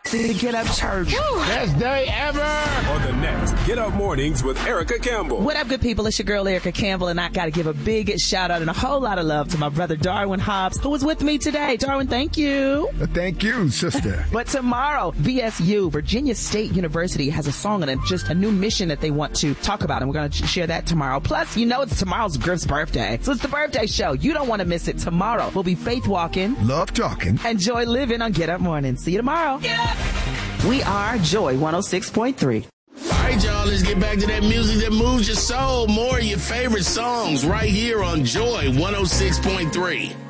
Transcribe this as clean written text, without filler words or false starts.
The Get Up Church. Best day ever. On the next Get Up Mornings with Erica Campbell. What up, good people? It's your girl, Erica Campbell, and I got to give a big shout out and a whole lot of love to my brother, Darwin Hobbs, who was with me today. Darwin, thank you. Thank you, sister. But tomorrow, VSU, Virginia State University, has a song and just a new mission that they want to talk about, and we're going to share that tomorrow. Plus, you know it's tomorrow's Griff's birthday, so it's the birthday show. You don't want to miss it. Tomorrow, we'll be faith walking, love talking, and joy living on Get Up Morning. See you tomorrow. Get up. We are Joy 106.3. All right, y'all, let's get back to that music that moves your soul. More of your favorite songs right here on Joy 106.3.